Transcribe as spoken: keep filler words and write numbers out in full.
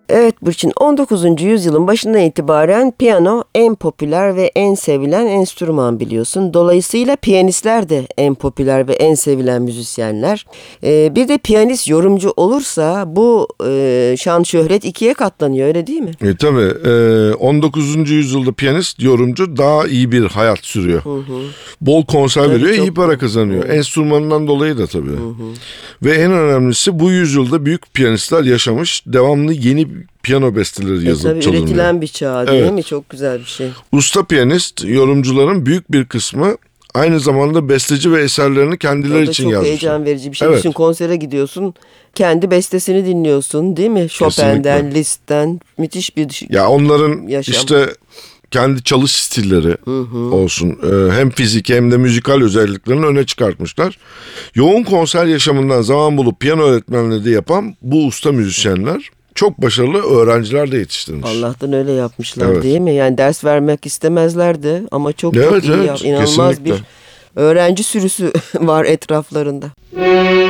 Evet Burçin, on dokuzuncu yüzyılın başından itibaren piyano en popüler ve en sevilen enstrüman biliyorsun. Dolayısıyla piyanistler de en popüler ve en sevilen müzisyenler. Ee, bir de piyanist yorumcu olursa bu e, şan şöhret ikiye katlanıyor, öyle değil mi? E, tabii e, on dokuzuncu yüzyılda piyanist, yorumcu daha iyi bir hayat sürüyor. Hı hı. Bol konser Tabii, veriyor, çok iyi para kazanıyor. Hı. Enstrümanından dolayı da tabii. Hı hı. Ve en önemlisi bu yüzyılda büyük piyanistler yaşamış, devamlı yeni piyano besteleri yazılıp e, tabii çalınıyor. üretilen bir çağ değil Evet. mi? Çok güzel bir şey. Usta piyanist, yorumcuların büyük bir kısmı aynı zamanda besteci ve eserlerini kendileri için çok yazmışlar. heyecan verici bir şey. Evet. Düşün, konsere gidiyorsun, kendi bestesini dinliyorsun değil mi? Chopin'den, Kesinlikle. Liszt'ten, müthiş bir Ya onların yaşam. işte kendi çalış stilleri hı hı. olsun, hem fiziki hem de müzikal özelliklerini öne çıkartmışlar. Yoğun konser yaşamından zaman bulup piyano öğretmenliği de yapan bu usta müzisyenler çok başarılı öğrenciler de yetiştirmiş. Allah'tan öyle yapmışlar, evet. değil mi? Yani ders vermek istemezlerdi ama çok evet, çok iyi evet, yap. İnanılmaz kesinlikle. bir öğrenci sürüsü var etraflarında.